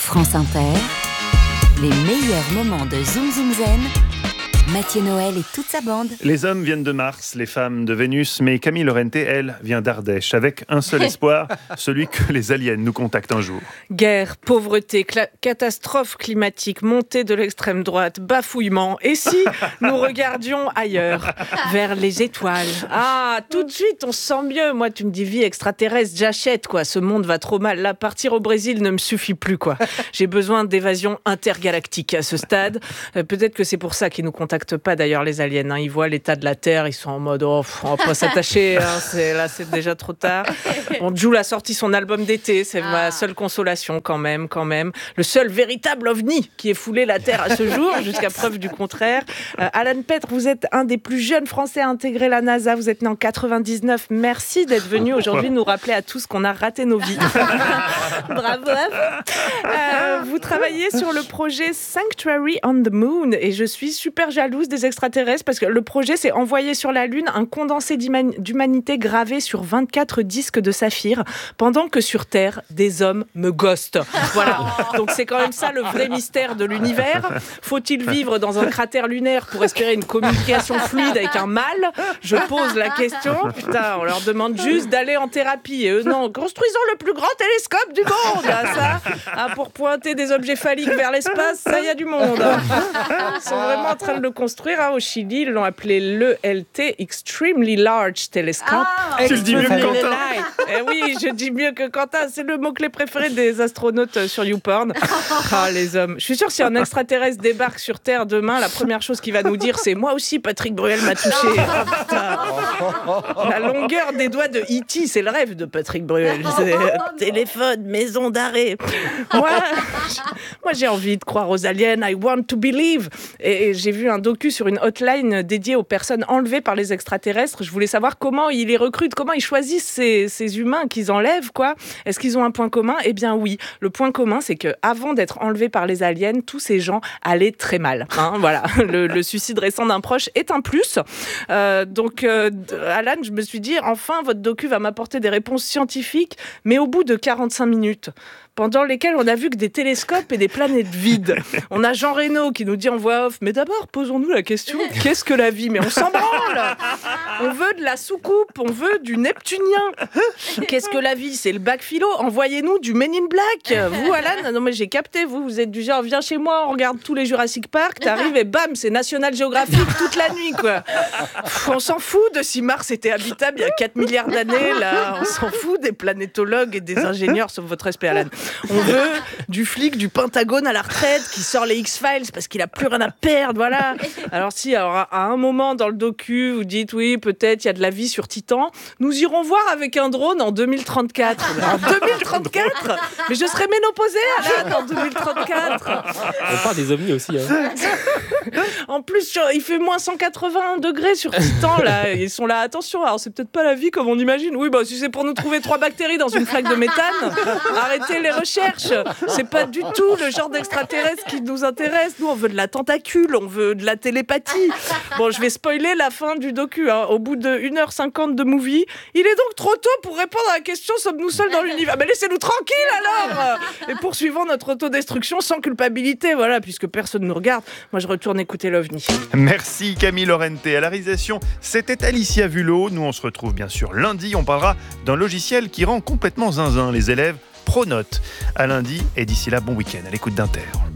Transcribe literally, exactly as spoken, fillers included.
France Inter, les meilleurs moments de Zoom Zoom Zen, Mathieu Noël et toute sa bande. Les hommes viennent de Mars, les femmes de Vénus, mais Camille Lorente, elle, vient d'Ardèche, avec un seul espoir, celui que les aliens nous contactent un jour. Guerre, pauvreté, cla- catastrophe climatique, montée de l'extrême droite, bafouillement. Et si nous regardions ailleurs, vers les étoiles? Ah, tout de suite, on se sent mieux. Moi, tu me dis vie extraterrestre, j'achète, quoi. Ce monde va trop mal. Là, partir au Brésil ne me suffit plus, quoi. J'ai besoin d'évasion intergalactique à ce stade. Euh, peut-être que c'est pour ça qu'ils nous contactent pas d'ailleurs les aliens, hein. Ils voient l'état de la Terre, ils sont en mode oh, pff, on va pas s'attacher, hein. c'est, là c'est déjà trop tard. Bon, Jul a sorti son album d'été, c'est ah. ma seule consolation quand même, quand même. Le seul véritable ovni qui ait foulé la Terre à ce jour, jusqu'à preuve du contraire. Euh, Alan Petre, vous êtes un des plus jeunes Français à intégrer la NASA, vous êtes né en quatre-vingt-dix-neuf. Merci d'être venu aujourd'hui nous rappeler à tous qu'on a raté nos vies. Bravo à vous. Euh, vous travaillez sur le projet Sanctuary on the Moon et je suis super jalouse des extraterrestres parce que le projet c'est envoyer sur la Lune un condensé d'humanité gravé sur vingt-quatre disques de saphir pendant que sur Terre des hommes me ghostent. Voilà. Donc c'est quand même ça le vrai mystère de l'univers. Faut-il vivre dans un cratère lunaire pour espérer une communication fluide avec un mâle? Je pose la question. Putain, on leur demande juste d'aller en thérapie et eux non. Construisons le plus grand télescope du monde. Ah, ça, ah, pour pointer des objets phalliques vers l'espace, ça y a du monde. Ils sont vraiment en train de le construire hein, au Chili, ils l'ont appelé l'E L T, Extremely Large Telescope. Ah, tu le dis mieux que Quentin. Eh oui, je dis mieux que Quentin, c'est le mot-clé préféré des astronautes sur YouPorn. Ah, les hommes. Je suis sûre que si un extraterrestre débarque sur Terre demain, la première chose qu'il va nous dire, c'est « Moi aussi, Patrick Bruel m'a touché. » Oh, putain. La longueur des doigts de E T, c'est le rêve de Patrick Bruel. C'est téléphone, maison d'arrêt. Moi, moi, j'ai envie de croire aux aliens. I want to believe. Et, et j'ai vu un docu sur une hotline dédiée aux personnes enlevées par les extraterrestres. Je voulais savoir comment ils les recrutent, comment ils choisissent ces, ces humains qu'ils enlèvent, quoi. Est-ce qu'ils ont un point commun? Eh bien oui, le point commun, c'est qu'avant d'être enlevés par les aliens, tous ces gens allaient très mal. Hein, voilà, le, le suicide récent d'un proche est un plus. Euh, donc, euh, Alan, je me suis dit, enfin, votre docu va m'apporter des réponses scientifiques, mais au bout de quarante-cinq minutes, pendant lesquelles on a vu que des télescopes et des planètes vides. On a Jean Reno qui nous dit en voix off, mais d'abord, posons-nous la question, qu'est-ce que la vie? Mais on s'en branle. On veut de la soucoupe, on veut du neptunien. Qu'est-ce que la vie? C'est le bac philo. Envoyez-nous du Men in Black. Vous, Alan? Non, mais j'ai capté, vous, vous êtes du genre, viens chez moi, on regarde tous les Jurassic Park, t'arrives et bam, c'est National Geographic toute la nuit, quoi. On s'en fout de si Mars était habitable il y a quatre milliards d'années, là. On s'en fout des planétologues et des ingénieurs, sauf votre respect, Alan. On veut du flic du Pentagone à la retraite qui sort les X-Files parce qu'il a plus rien à perdre, voilà. Alors si, alors à un moment dans le docu, vous dites oui, peut-être il y a de la vie sur Titan, nous irons voir avec un drone en deux mille trente-quatre. En deux mille trente-quatre? Mais je serai ménopausée, Alan, en deux mille trente-quatre. On parle des ovnis aussi. Hein. En plus, il fait moins cent quatre-vingts degrés sur Titan, là. Ils sont là, attention, alors c'est peut-être pas la vie comme on imagine. Oui, bah si c'est pour nous trouver trois bactéries dans une flaque de méthane, arrêtez les recherches. C'est pas du tout le genre d'extraterrestre qui nous intéresse. Nous, on veut de la tentacule, on veut de la télépathie. Bon, je vais spoiler la fin du docu. Hein. Au bout de une heure cinquante de movie, il est donc trop tôt pour répondre à la question « Sommes-nous seuls dans l'univers ?» Mais laissez-nous tranquilles alors. Et poursuivons notre autodestruction sans culpabilité, voilà, puisque personne ne nous regarde. Moi, je retourne écouter l'OVNI. Merci Camille Lorente. À la réalisation, c'était Alicia Vulot. Nous, on se retrouve bien sûr lundi. On parlera d'un logiciel qui rend complètement zinzin les élèves. Pronote. À lundi et d'ici là, bon week-end à l'écoute d'Inter.